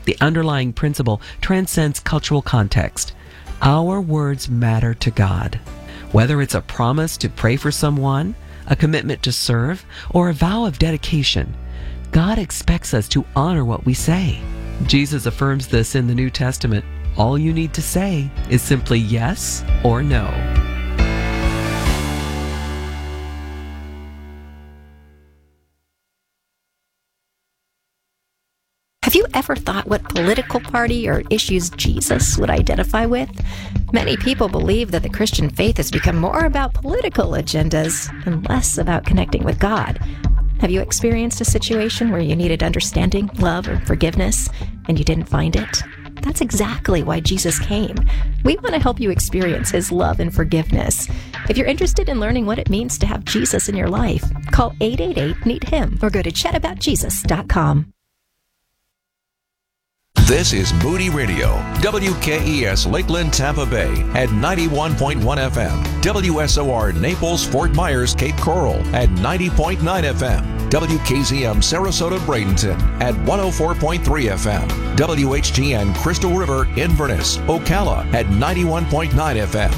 The underlying principle transcends cultural context. Our words matter to God. Whether it's a promise to pray for someone, a commitment to serve, or a vow of dedication, God expects us to honor what we say. Jesus affirms this in the New Testament. All you need to say is simply yes or no. Have you ever thought what political party or issues Jesus would identify with? Many people believe that the Christian faith has become more about political agendas and less about connecting with God. Have you experienced a situation where you needed understanding, love, or forgiveness, and you didn't find it? That's exactly why Jesus came. We want to help you experience His love and forgiveness. If you're interested in learning what it means to have Jesus in your life, call 888-MEET-HIM or go to chataboutjesus.com. This is Moody Radio, WKES Lakeland, Tampa Bay at 91.1 FM, WSOR Naples, Fort Myers, Cape Coral at 90.9 FM, WKZM Sarasota, Bradenton at 104.3 FM, WHGN Crystal River, Inverness, Ocala at 91.9 FM,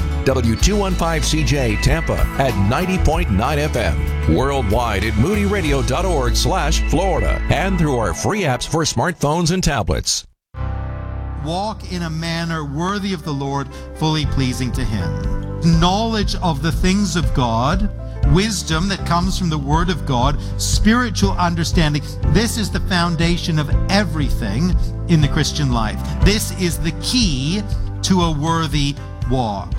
W215CJ Tampa at 90.9 FM, worldwide at moodyradio.org/Florida, and through our free apps for smartphones and tablets. Walk in a manner worthy of the Lord, fully pleasing to Him. Knowledge of the things of God, wisdom that comes from the Word of God, spiritual understanding. This is the foundation of everything in the Christian life. This is the key to a worthy walk.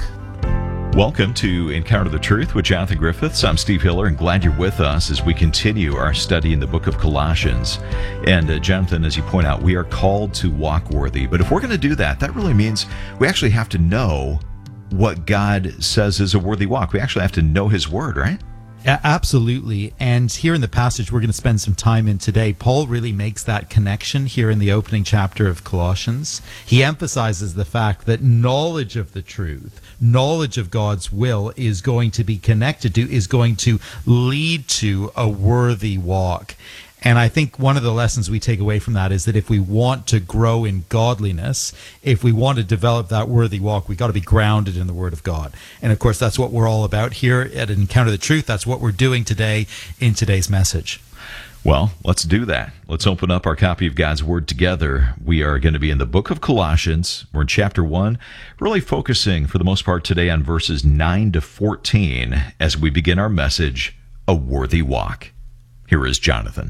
Welcome to Encounter the Truth with Jonathan Griffiths. I'm Steve Hiller, and glad you're with us as we continue our study in the book of Colossians. And Jonathan, as you point out, we are called to walk worthy. But if we're going to do that, that really means we actually have to know what God says is a worthy walk. We actually have to know His Word, right? Absolutely. And here in the passage we're going to spend some time in today, Paul really makes that connection here in the opening chapter of Colossians. He emphasizes the fact that knowledge of the truth, knowledge of God's will is going to be connected to, is going to lead to a worthy walk. And I think one of the lessons we take away from that is that if we want to grow in godliness, if we want to develop that worthy walk, we've got to be grounded in the Word of God. And of course, that's what we're all about here at Encounter the Truth. That's what we're doing today in today's message. Well, let's do that. Let's open up our copy of God's Word together. We are going to be in the book of Colossians. We're in chapter 1, really focusing for the most part today on verses 9 to 14 as we begin our message, A Worthy Walk. Here is Jonathan.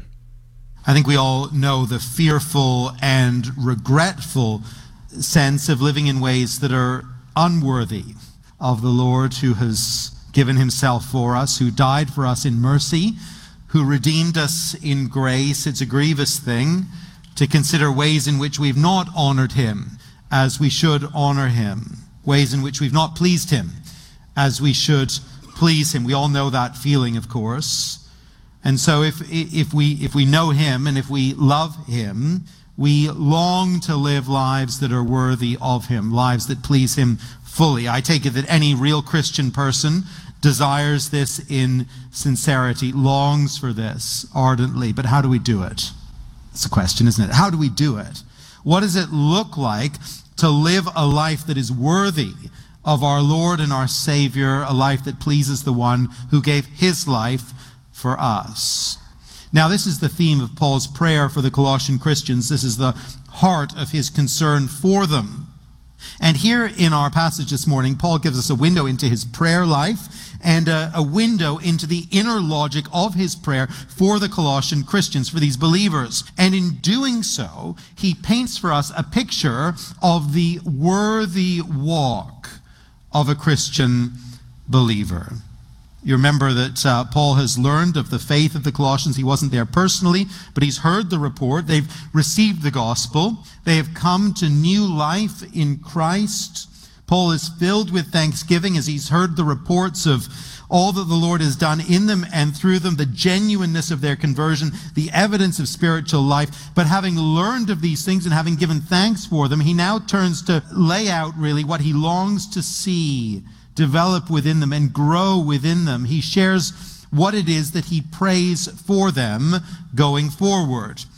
I think we all know the fearful and regretful sense of living in ways that are unworthy of the Lord who has given Himself for us, who died for us in mercy, who redeemed us in grace. It's a grievous thing to consider ways in which we've not honored Him as we should honor Him, ways in which we've not pleased Him as we should please Him. We all know that feeling, of course. And so if we know Him and if we love Him, we long to live lives that are worthy of Him, lives that please Him fully. I take it that any real Christian person desires this in sincerity, longs for this ardently. But how do we do it? It's a question, isn't it? How do we do it? What does it look like to live a life that is worthy of our Lord and our Savior, a life that pleases the one who gave His life for us? Now, this is the theme of Paul's prayer for the Colossian Christians. This is the heart of his concern for them. And here in our passage this morning, Paul gives us a window into his prayer life and a window into the inner logic of his prayer for the Colossian Christians, for these believers. And in doing so, he paints for us a picture of the worthy walk of a Christian believer. You remember that Paul has learned of the faith of the Colossians. He wasn't there personally, but he's heard the report. They've received the gospel. They have come to new life in Christ. Paul is filled with thanksgiving as he's heard the reports of all that the Lord has done in them and through them, the genuineness of their conversion, the evidence of spiritual life. But having learned of these things and having given thanks for them, he now turns to lay out really what he longs to see develop within them and grow within them. He shares what it is that he prays for them going forward.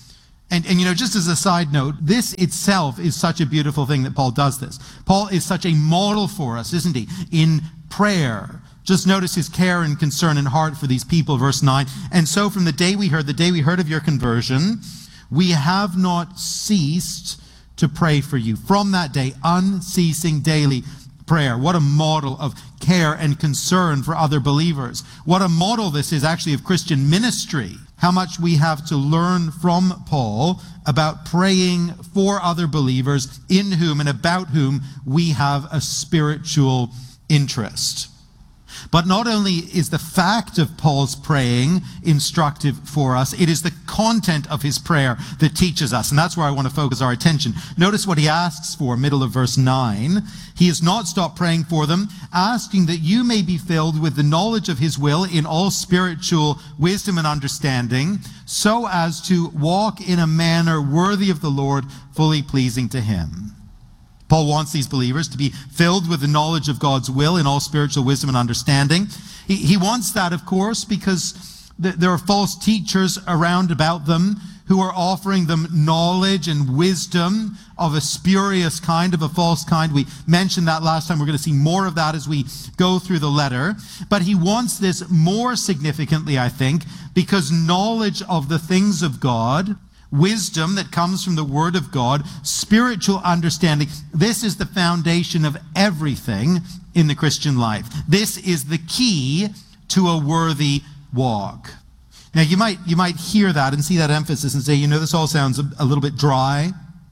And just as a side note, this itself is such a beautiful thing that Paul does this. Paul is such a model for us, isn't he, in prayer. Just notice his care and concern and heart for these people, verse 9. And so from the day we heard of your conversion, we have not ceased to pray for you. From that day, unceasing daily prayer. What a model of care and concern for other believers. What a model this is actually of Christian ministry. How much we have to learn from Paul about praying for other believers in whom and about whom we have a spiritual interest. But not only is the fact of Paul's praying instructive for us, it is the content of his prayer that teaches us. And that's where I want to focus our attention. Notice what he asks for, middle of verse 9. He has not stopped praying for them, asking that you may be filled with the knowledge of his will in all spiritual wisdom and understanding, so as to walk in a manner worthy of the Lord, fully pleasing to him. Paul wants these believers to be filled with the knowledge of God's will in all spiritual wisdom and understanding. He wants that, of course, because there are false teachers around about them who are offering them knowledge and wisdom of a spurious kind, of a false kind. We mentioned that last time. We're going to see more of that as we go through the letter. But he wants this more significantly, I think, because knowledge of the things of God, wisdom that comes from the Word of God, spiritual understanding, this is the foundation of everything in the Christian life. This is the key to a worthy walk. Now, you might hear that and see that emphasis and say, this all sounds a little bit dry.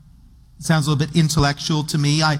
It sounds a little bit intellectual to me. I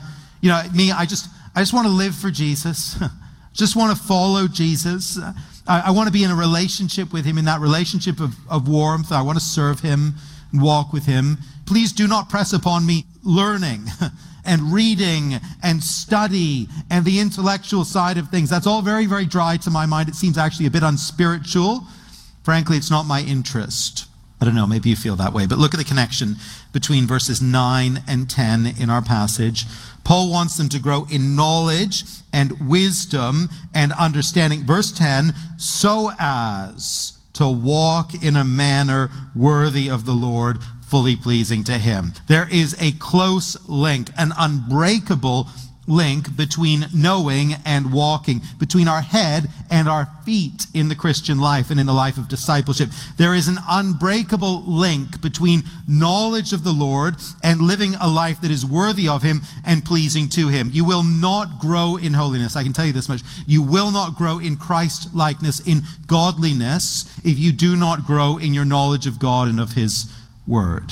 just want to live for Jesus. Just want to follow Jesus. I want to be in a relationship with him, in that relationship of warmth. I want to serve him and walk with him. Please do not press upon me learning and reading and study and the intellectual side of things. That's all very, very dry to my mind. It seems actually a bit unspiritual. Frankly, it's not my interest. I don't know, maybe you feel that way. But look at the connection between verses 9 and 10 in our passage. Paul wants them to grow in knowledge and wisdom and understanding. Verse 10, so as to walk in a manner worthy of the Lord, fully pleasing to him. There is a close link, an unbreakable link between knowing and walking, between our head and our feet in the Christian life and in the life of discipleship. There is an unbreakable link between knowledge of the Lord and living a life that is worthy of him and pleasing to him. You will not grow in holiness. I can tell you this much. You will not grow in Christ likeness, in godliness, if you do not grow in your knowledge of God and of his word.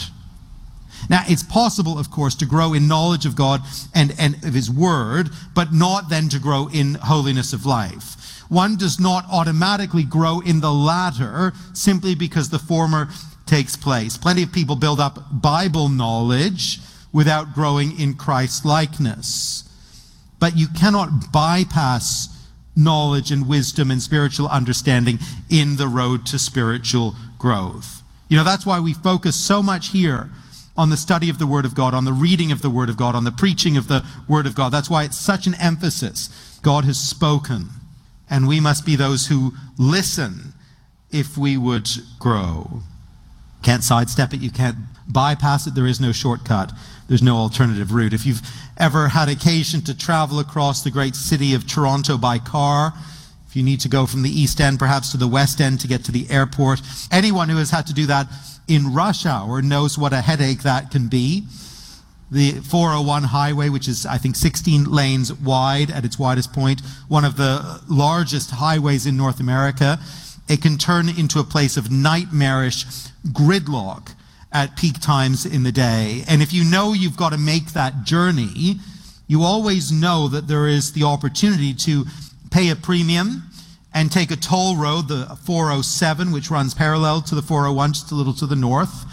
Now, it's possible, of course, to grow in knowledge of God and of his word, but not then to grow in holiness of life. One does not automatically grow in the latter simply because the former takes place. Plenty of people build up Bible knowledge without growing in Christ likeness. But you cannot bypass knowledge and wisdom and spiritual understanding in the road to spiritual growth. That's why we focus so much here on the study of the Word of God, on the reading of the Word of God, on the preaching of the Word of God. That's why it's such an emphasis. God has spoken, and we must be those who listen if we would grow. Can't sidestep it. You can't bypass it. There is no shortcut. There's no alternative route. If you've ever had occasion to travel across the great city of Toronto by car, if you need to go from the East End perhaps to the West End to get to the airport, anyone who has had to do that in rush hour knows what a headache that can be. The 401 highway, which is, I think, 16 lanes wide at its widest point, one of the largest highways in North America, it can turn into a place of nightmarish gridlock at peak times in the day. And if you know you've got to make that journey, you always know that there is the opportunity to pay a premium and take a toll road, the 407, which runs parallel to the 401, just a little to the north.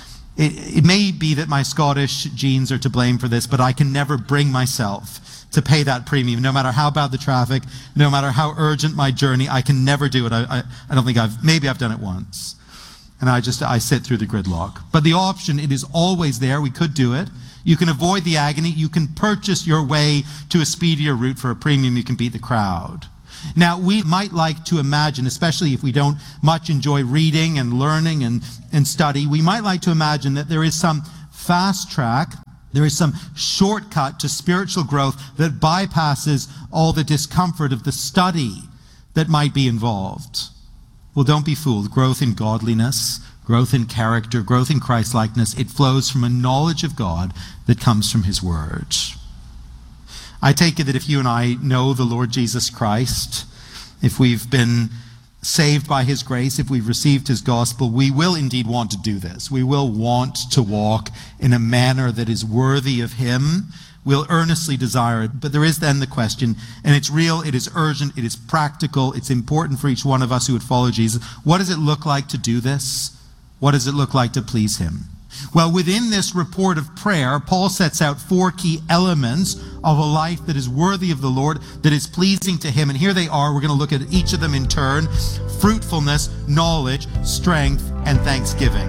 It may be that my Scottish genes are to blame for this, but I can never bring myself to pay that premium. No matter how bad the traffic, no matter how urgent my journey, I can never do it. I don't think maybe I've done it once. And I sit through the gridlock. But the option, it is always there. We could do it. You can avoid the agony. You can purchase your way to a speedier route for a premium. You can beat the crowd. Now, we might like to imagine, especially if we don't much enjoy reading and learning and study, we might like to imagine that there is some fast track, there is some shortcut to spiritual growth that bypasses all the discomfort of the study that might be involved. Well, don't be fooled. Growth in godliness, growth in character, growth in Christ-likeness, it flows from a knowledge of God that comes from His Word. I take it that if you and I know the Lord Jesus Christ, if we've been saved by His grace, if we've received His gospel, we will indeed want to do this. We will want to walk in a manner that is worthy of Him. We'll earnestly desire it. But there is then the question, and it's real, it is urgent, it is practical, it's important for each one of us who would follow Jesus. What does it look like to do this? What does it look like to please Him? Well, within this report of prayer, Paul sets out 4 key elements of a life that is worthy of the Lord, that is pleasing to Him. And here they are. We're going to look at each of them in turn: fruitfulness, knowledge, strength, and thanksgiving.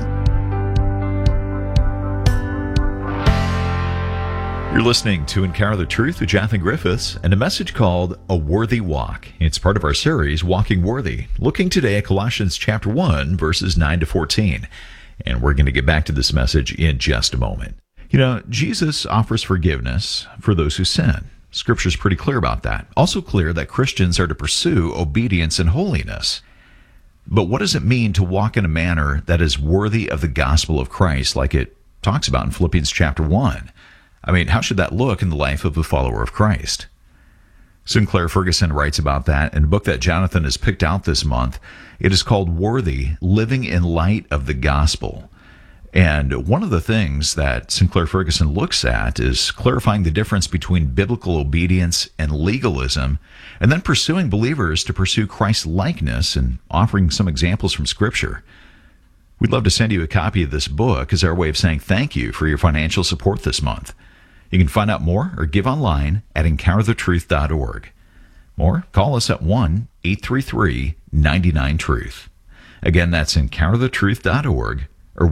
You're listening to Encounter the Truth with Jonathan Griffiths and a message called A Worthy Walk. It's part of our series, Walking Worthy, looking today at Colossians chapter 1, verses 9 to 14. And we're going to get back to this message in just a moment. You know, Jesus offers forgiveness for those who sin. Scripture's pretty clear about that. Also clear that Christians are to pursue obedience and holiness. But what does it mean to walk in a manner that is worthy of the gospel of Christ, like it talks about in Philippians chapter 1? I mean, how should that look in the life of a follower of Christ? Sinclair Ferguson writes about that in a book that Jonathan has picked out this month. It is called Worthy, Living in Light of the Gospel. And one of the things that Sinclair Ferguson looks at is clarifying the difference between biblical obedience and legalism, and then pursuing believers to pursue Christ-likeness and offering some examples from Scripture. We'd love to send you a copy of this book as our way of saying thank you for your financial support this month. You can find out more or give online at encounterthetruth.org. Or call us at 1-833-99-TRUTH. Again, that's encounterthetruth.org or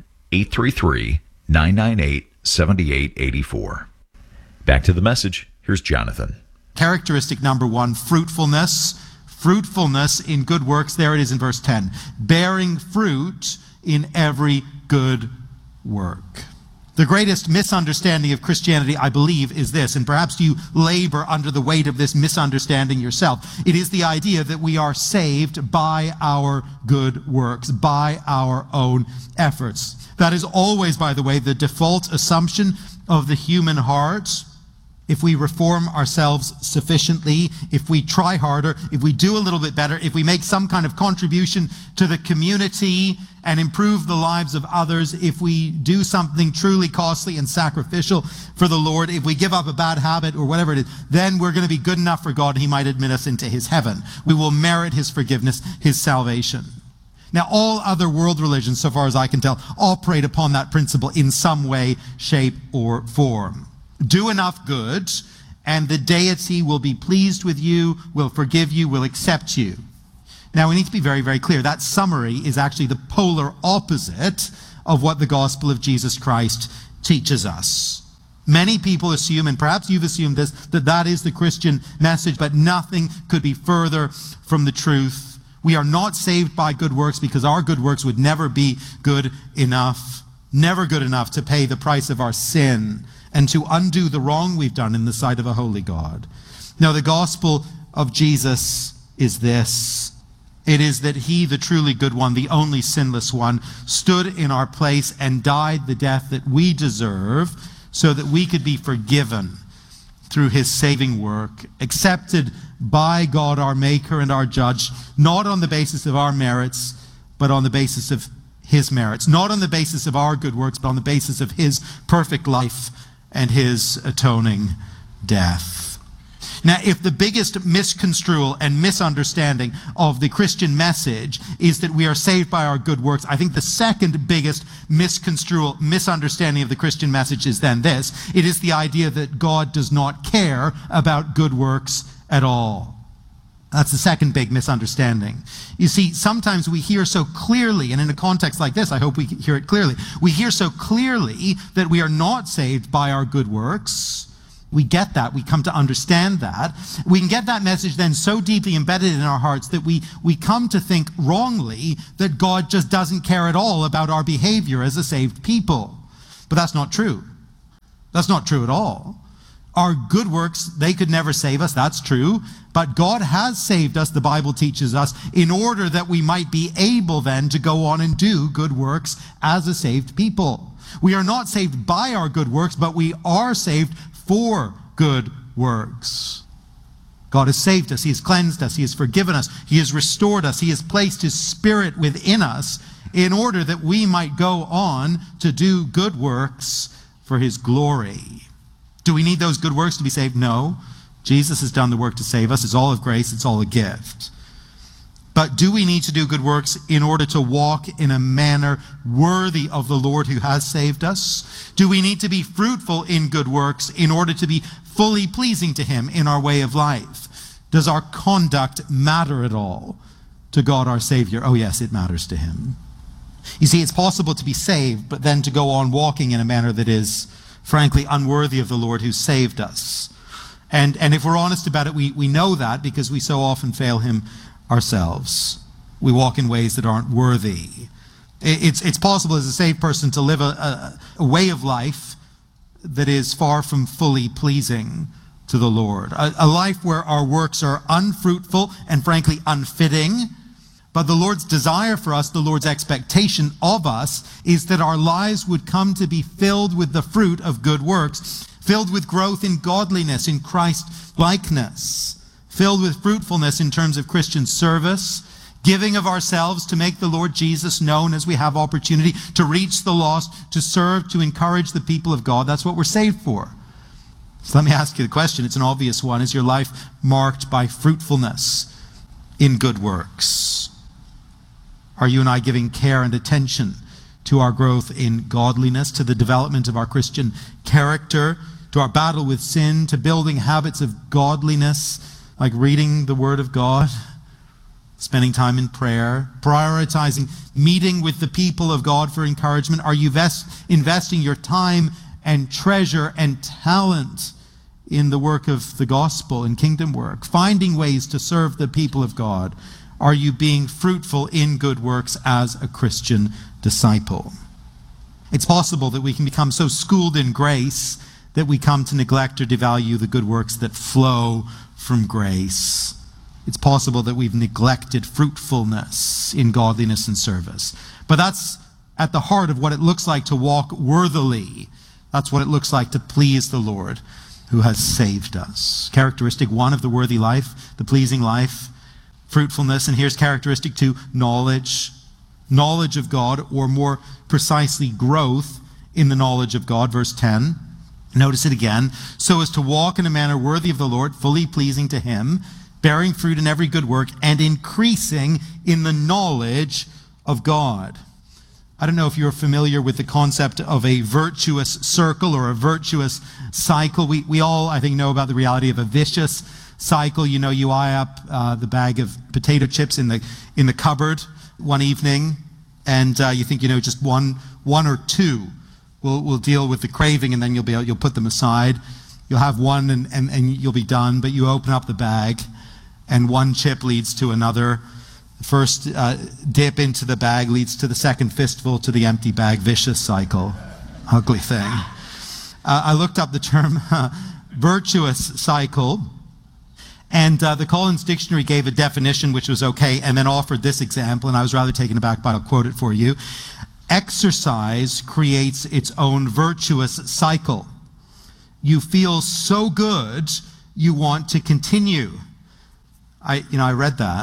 1-833-998-7884. Back to the message. Here's Jonathan. Characteristic number 1, fruitfulness. Fruitfulness in good works. There it is in verse 10. Bearing fruit in every good work. The greatest misunderstanding of Christianity, I believe, is this, and perhaps you labor under the weight of this misunderstanding yourself. It is the idea that we are saved by our good works, by our own efforts. That is always, by the way, the default assumption of the human heart. If we reform ourselves sufficiently, if we try harder, if we do a little bit better, if we make some kind of contribution to the community and improve the lives of others, if we do something truly costly and sacrificial for the Lord, if we give up a bad habit or whatever it is, then we're going to be good enough for God and He might admit us into His heaven. We will merit His forgiveness, His salvation. Now, all other world religions, so far as I can tell, operate upon that principle in some way, shape, or form. Do enough good, and the deity will be pleased with you, will forgive you, will accept you. Now, we need to be very, very clear. That summary is actually the polar opposite of what the gospel of Jesus Christ teaches us. Many people assume, and perhaps you've assumed this, that that is the Christian message, but nothing could be further from the truth. We are not saved by good works because our good works would never be good enough to pay the price of our sin and to undo the wrong we've done in the sight of a holy God. Now, the gospel of Jesus is this. It is that He, the truly good one, the only sinless one, stood in our place and died the death that we deserve so that we could be forgiven through His saving work, accepted by God, our Maker and our Judge, not on the basis of our merits, but on the basis of His merits. Not on the basis of our good works, but on the basis of His perfect life and His atoning death. Now, if the biggest misconstrual and misunderstanding of the Christian message is that we are saved by our good works, I think the second biggest misunderstanding of the Christian message is then this. It is the idea that God does not care about good works at all. That's the second big misunderstanding. You see, sometimes we hear so clearly, and in a context like this, I hope we hear it clearly, we hear so clearly that we are not saved by our good works, We get that. We come to understand that. We can get that message then so deeply embedded in our hearts that we come to think wrongly that God just doesn't care at all about our behavior as a saved people. But that's not true. That's not true at all. Our good works, they could never save us. That's true. But God has saved us, the Bible teaches us, in order that we might be able then to go on and do good works as a saved people. We are not saved by our good works, but we are saved for good works. God has saved us. He has cleansed us. He has forgiven us. He has restored us. He has placed His Spirit within us in order that we might go on to do good works for His glory. Do we need those good works to be saved? No. Jesus has done the work to save us. It's all of grace. It's all a gift. But do we need to do good works in order to walk in a manner worthy of the Lord who has saved us? Do we need to be fruitful in good works in order to be fully pleasing to Him in our way of life? Does our conduct matter at all to God our Savior? Oh yes, it matters to Him. You see, it's possible to be saved, but then to go on walking in a manner that is, frankly, unworthy of the Lord who saved us. And if we're honest about it, we know that because we so often fail Him ourselves. We walk in ways that aren't worthy. It's possible as a saved person to live a way of life that is far from fully pleasing to the Lord. A life where our works are unfruitful and frankly unfitting. But the Lord's desire for us, the Lord's expectation of us, is that our lives would come to be filled with the fruit of good works, filled with growth in godliness, in Christ-likeness, filled with fruitfulness in terms of Christian service, giving of ourselves to make the Lord Jesus known as we have opportunity, to reach the lost, to serve, to encourage the people of God. That's what we're saved for. So let me ask you the question. It's an obvious one. Is your life marked by fruitfulness in good works? Are you and I giving care and attention to our growth in godliness, to the development of our Christian character, to our battle with sin, to building habits of godliness, like reading the Word of God, spending time in prayer, prioritizing meeting with the people of God for encouragement? Are you investing your time and treasure and talent in the work of the gospel and kingdom work, finding ways to serve the people of God? Are you being fruitful in good works as a Christian disciple? It's possible that we can become so schooled in grace that we come to neglect or devalue the good works that flow from grace. It's possible that we've neglected fruitfulness in godliness and service. But that's at the heart of what it looks like to walk worthily. That's what it looks like to please the Lord who has saved us. Characteristic one of the worthy life, the pleasing life, fruitfulness. And here's characteristic two, knowledge. Knowledge of God, or more precisely, growth in the knowledge of God. Verse 10. Notice it again. So as to walk in a manner worthy of the Lord, fully pleasing to Him, bearing fruit in every good work, and increasing in the knowledge of God. I don't know if you're familiar with the concept of a virtuous circle or a virtuous cycle. We all, I think, know about the reality of a vicious cycle. You know, you eye up the bag of potato chips in the cupboard one evening, and you think, just one or two will deal with the craving, and then you'll put them aside. You'll have one and you'll be done, but you open up the bag, and one chip leads to another. The first dip into the bag leads to the second fistful to the empty bag. Vicious cycle. Ugly thing. I looked up the term virtuous cycle, and the Collins Dictionary gave a definition which was okay, and then offered this example, and I was rather taken aback, but I'll quote it for you. Exercise creates its own virtuous cycle. You feel so good, you want to continue. I read that.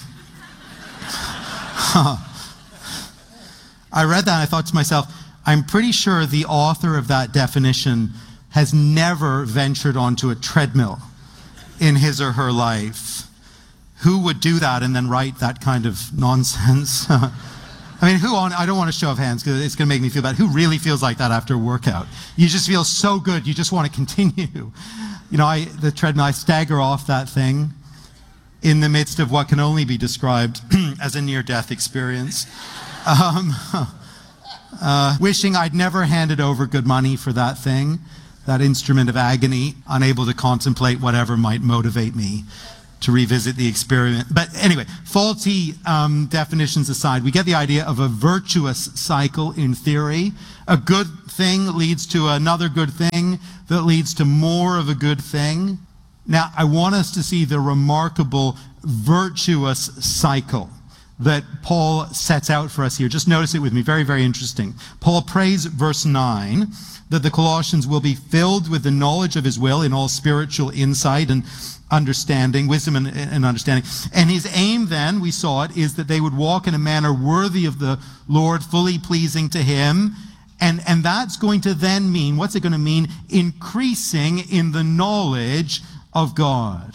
I read that and I thought to myself, I'm pretty sure the author of that definition has never ventured onto a treadmill in his or her life. Who would do that and then write that kind of nonsense? I don't want to show of hands because it's going to make me feel bad. Who really feels like that after a workout? You just feel so good, you just want to continue. The treadmill, I stagger off that thing in the midst of what can only be described as a near-death experience. Wishing I'd never handed over good money for that thing. that instrument of agony, unable to contemplate whatever might motivate me to revisit the experiment. But anyway, faulty definitions aside, we get the idea of a virtuous cycle in theory. A good thing leads to another good thing that leads to more of a good thing. Now, I want us to see the remarkable virtuous cycle that Paul sets out for us here. Just notice it with me. Very, very interesting. Paul prays, verse 9, that the Colossians will be filled with the knowledge of his will in all spiritual insight and understanding, wisdom and understanding. And his aim then, we saw it, is that they would walk in a manner worthy of the Lord, fully pleasing to him. And that's going to then mean, what's it going to mean? Increasing in the knowledge of God.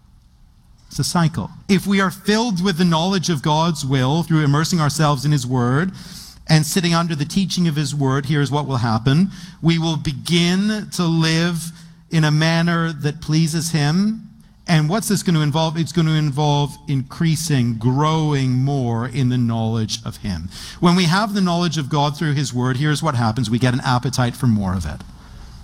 It's a cycle. If we are filled with the knowledge of God's will through immersing ourselves in his word and sitting under the teaching of his word, here's what will happen. We will begin to live in a manner that pleases him. And what's this going to involve? It's going to involve increasing, growing more in the knowledge of him. When we have the knowledge of God through his word, here's what happens. We get an appetite for more of it.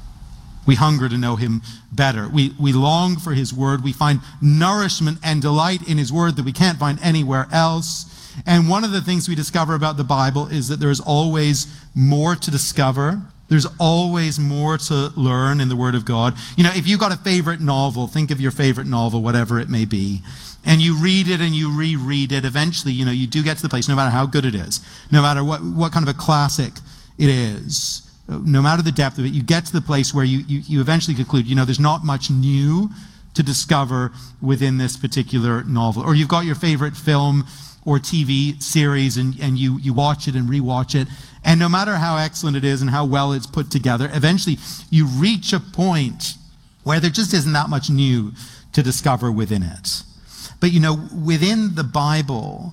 We hunger to know him better. We long for his word. We find nourishment and delight in his word that we can't find anywhere else. And one of the things we discover about the Bible is that there's always more to discover. There's always more to learn in the Word of God. You know, if you've got a favorite novel, think of your favorite novel, whatever it may be, and you read it and you reread it, eventually, you know, you do get to the place, no matter how good it is, no matter what kind of a classic it is, no matter the depth of it, you get to the place where you eventually conclude, you know, there's not much new to discover within this particular novel. Or you've got your favorite film or TV series and you watch it and rewatch it. And no matter how excellent it is and how well it's put together, eventually you reach a point where there just isn't that much new to discover within it. But you know, within the Bible,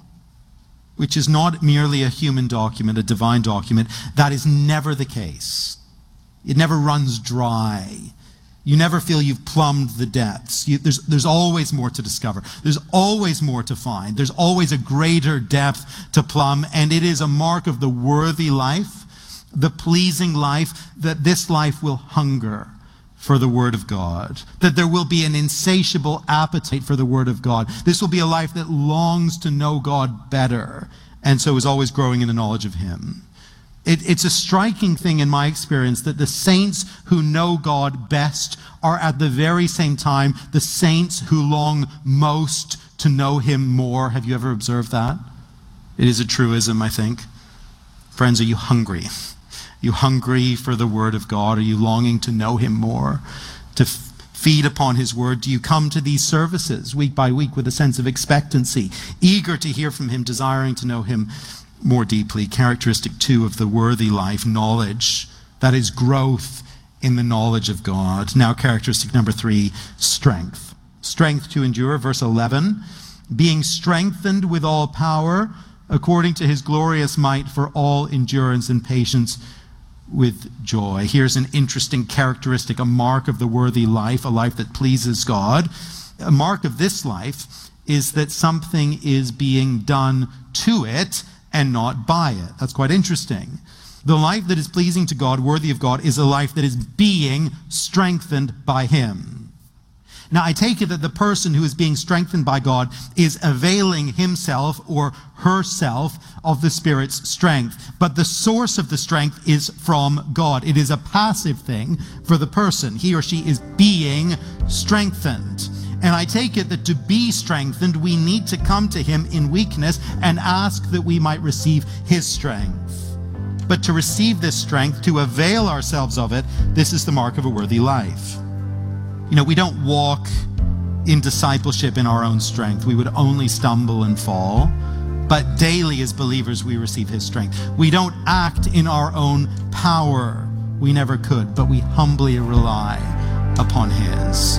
which is not merely a human document, a divine document, that is never the case. It never runs dry. You never feel you've plumbed the depths. There's always more to discover. There's always more to find. There's always a greater depth to plumb, and it is a mark of the worthy life, the pleasing life, that this life will hunger for the Word of God, that there will be an insatiable appetite for the Word of God. This will be a life that longs to know God better, and so is always growing in the knowledge of him. It's a striking thing in my experience that the saints who know God best are at the very same time the saints who long most to know him more. Have you ever observed that? It is a truism, I think. Friends, are you hungry? Are you hungry for the Word of God? Are you longing to know him more, to feed upon his word? Do you come to these services week by week with a sense of expectancy, eager to hear from him, desiring to know him more deeply? Characteristic 2 of the worthy life, knowledge. That is growth in the knowledge of God. Now characteristic number 3, strength. Strength to endure, verse 11. Being strengthened with all power, according to his glorious might, for all endurance and patience with joy. Here's an interesting characteristic, a mark of the worthy life, a life that pleases God. A mark of this life is that something is being done to it and not by it. That's quite interesting. The life that is pleasing to God, worthy of God, is a life that is being strengthened by him. Now, I take it that the person who is being strengthened by God is availing himself or herself of the Spirit's strength. But the source of the strength is from God. It is a passive thing for the person. He or she is being strengthened. And I take it that to be strengthened, we need to come to him in weakness and ask that we might receive his strength. But to receive this strength, to avail ourselves of it, this is the mark of a worthy life. You know, we don't walk in discipleship in our own strength. We would only stumble and fall. But daily as believers, we receive his strength. We don't act in our own power. We never could, but we humbly rely upon his.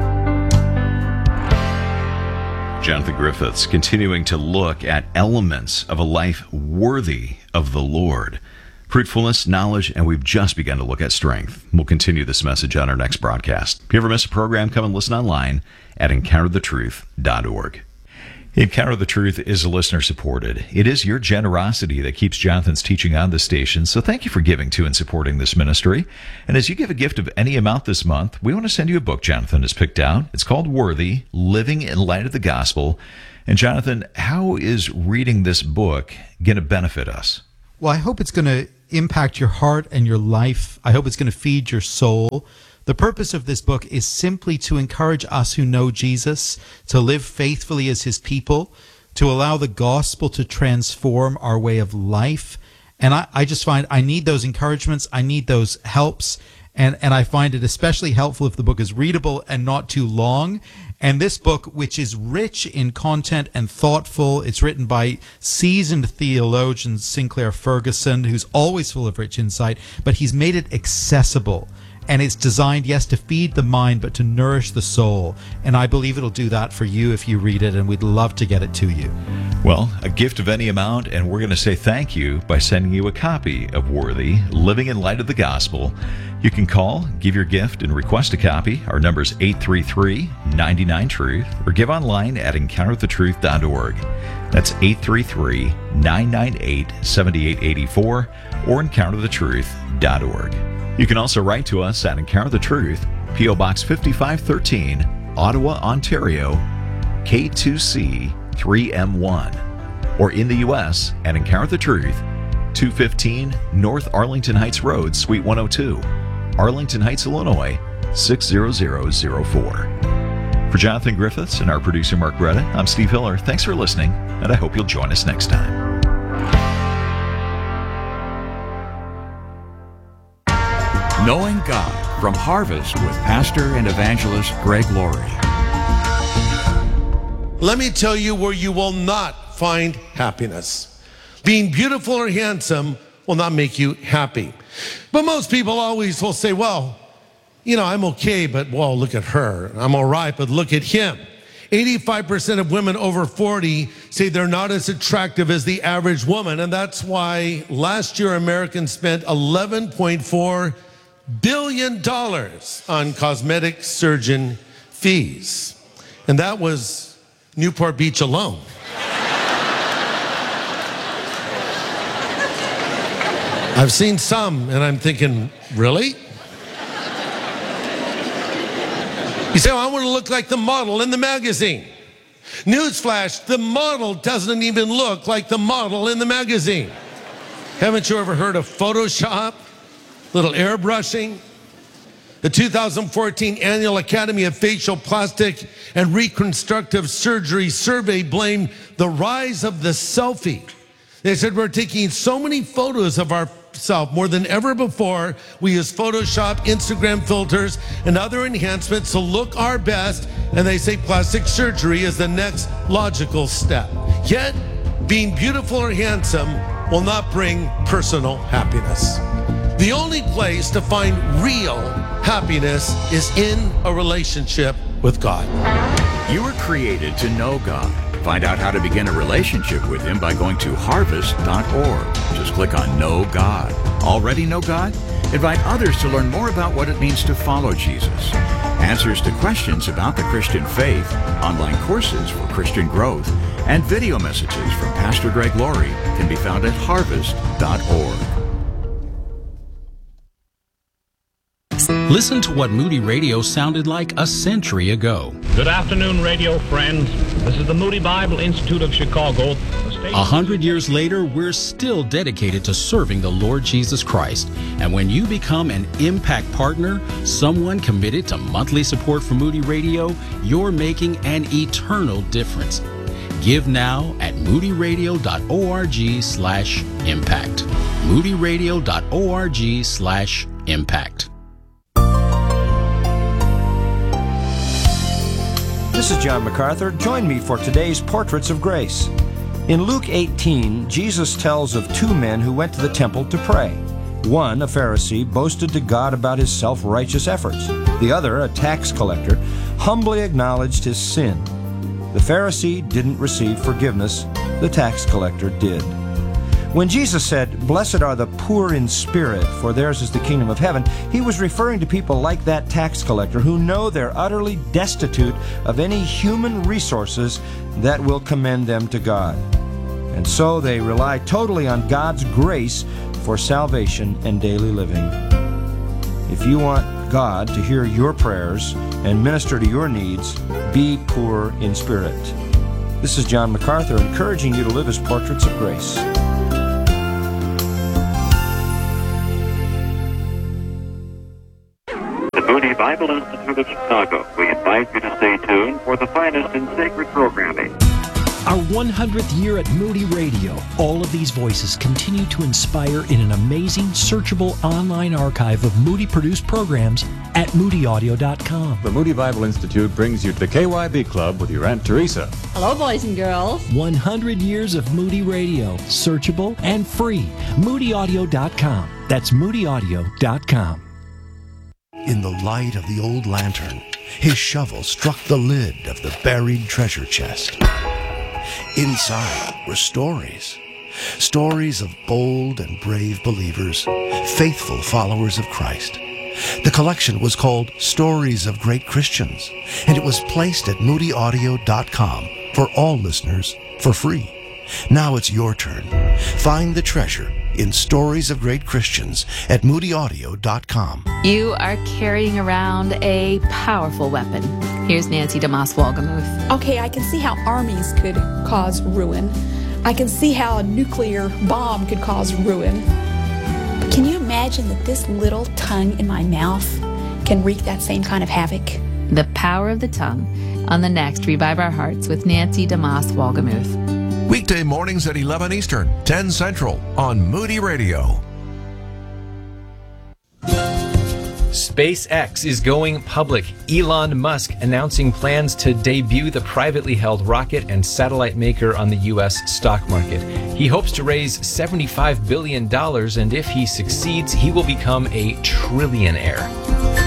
Jonathan Griffiths continuing to look at elements of a life worthy of the Lord. Fruitfulness, knowledge, and we've just begun to look at strength. We'll continue this message on our next broadcast. If you ever miss a program, come and listen online at encounterthetruth.org. Encounter the Truth is listener supported. It is your generosity that keeps Jonathan's teaching on the station, so thank you for giving to and supporting this ministry. And as you give a gift of any amount this month, we want to send you a book Jonathan has picked out. It's called Worthy, Living in Light of the Gospel. And Jonathan, how is reading this book going to benefit us? Well, I hope it's going to impact your heart and your life. I hope it's going to feed your soul. The purpose of this book is simply to encourage us who know Jesus to live faithfully as his people, to allow the gospel to transform our way of life. And I just find I need those encouragements. I need those helps. And I find it especially helpful if the book is readable and not too long. And this book, which is rich in content and thoughtful, it's written by seasoned theologian Sinclair Ferguson, who's always full of rich insight, but he's made it accessible. And it's designed, yes, to feed the mind, but to nourish the soul. And I believe it'll do that for you if you read it, and we'd love to get it to you. Well, a gift of any amount, and we're going to say thank you by sending you a copy of Worthy, Living in Light of the Gospel. You can call, give your gift, and request a copy. Our number is 833-99-TRUTH, or give online at encounterthetruth.org. That's 833-998-7884, or encounterthetruth.org. You can also write to us at Encounter the Truth, P.O. Box 5513, Ottawa, Ontario, K2C 3M1. Or in the U.S. at Encounter the Truth, 215 North Arlington Heights Road, Suite 102, Arlington Heights, Illinois, 60004. For Jonathan Griffiths and our producer Mark Greta, I'm Steve Hiller. Thanks for listening, and I hope you'll join us next time. Knowing God from Harvest with Pastor and Evangelist Greg Laurie. Let me tell you where you will not find happiness. Being beautiful or handsome will not make you happy. But most people always will say, well, you know, I'm okay, but well, look at her. I'm all right, but look at him. 85% of women over 40 say they're not as attractive as the average woman. And that's why last year Americans spent $11.4 billion on cosmetic surgeon fees. And that was Newport Beach alone. I've seen some, and I'm thinking, really? You say, well, I want to look like the model in the magazine. Newsflash, the model doesn't even look like the model in the magazine. Haven't you ever heard of Photoshop? Little airbrushing. The 2014 Annual Academy of Facial Plastic and Reconstructive Surgery survey blamed the rise of the selfie. They said we're taking so many photos of ourselves more than ever before. We use Photoshop, Instagram filters, and other enhancements to look our best. And they say plastic surgery is the next logical step. Yet, being beautiful or handsome will not bring personal happiness. The only place to find real happiness is in a relationship with God. You were created to know God. Find out how to begin a relationship with Him by going to harvest.org. Just click on Know God. Already know God? Invite others to learn more about what it means to follow Jesus. Answers to questions about the Christian faith, online courses for Christian growth, and video messages from Pastor Greg Laurie can be found at harvest.org. Listen to what Moody Radio sounded like a century ago. Good afternoon, radio friends. This is the Moody Bible Institute of Chicago. 100 years later, we're still dedicated to serving the Lord Jesus Christ. And when you become an Impact Partner, someone committed to monthly support for Moody Radio, you're making an eternal difference. Give now at moodyradio.org/impact. moodyradio.org/impact. This is John MacArthur. Join me for today's Portraits of Grace. In Luke 18, Jesus tells of two men who went to the temple to pray. One, a Pharisee, boasted to God about his self-righteous efforts. The other, a tax collector, humbly acknowledged his sin. The Pharisee didn't receive forgiveness. The tax collector did. When Jesus said, "Blessed are the poor in spirit, for theirs is the kingdom of heaven," he was referring to people like that tax collector who know they're utterly destitute of any human resources that will commend them to God. And so they rely totally on God's grace for salvation and daily living. If you want God to hear your prayers and minister to your needs, be poor in spirit. This is John MacArthur encouraging you to live as portraits of grace. The Moody Bible Institute of Chicago. We invite you to stay tuned for the finest in sacred programming. Our 100th year at Moody Radio. All of these voices continue to inspire in an amazing, searchable online archive of Moody-produced programs at moodyaudio.com. The Moody Bible Institute brings you the KYB Club with your Aunt Teresa. Hello, boys and girls. 100 years of Moody Radio. Searchable and free. moodyaudio.com. That's moodyaudio.com. In the light of the old lantern, his shovel struck the lid of the buried treasure chest. Inside were stories. Stories of bold and brave believers, faithful followers of Christ. The collection was called Stories of Great Christians, and it was placed at moodyaudio.com for all listeners for free. Now it's your turn. Find the treasure in Stories of Great Christians at moodyaudio.com. You are carrying around a powerful weapon. Here's Nancy DeMoss Wolgemuth. Okay, I can see how armies could cause ruin. I can see how a nuclear bomb could cause ruin. But can you imagine that this little tongue in my mouth can wreak that same kind of havoc? The Power of the Tongue on the next Revive Our Hearts with Nancy DeMoss Wolgemuth. Weekday mornings at 11 Eastern, 10 Central on Moody Radio. SpaceX is going public. Elon Musk announcing plans to debut the privately held rocket and satellite maker on the U.S. stock market. He hopes to raise $75 billion, and if he succeeds, he will become a trillionaire.